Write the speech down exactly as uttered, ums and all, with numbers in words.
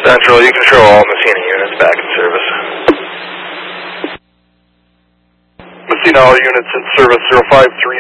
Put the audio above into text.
Central, you control all Messina units back in service. Messina, all units in service, zero five three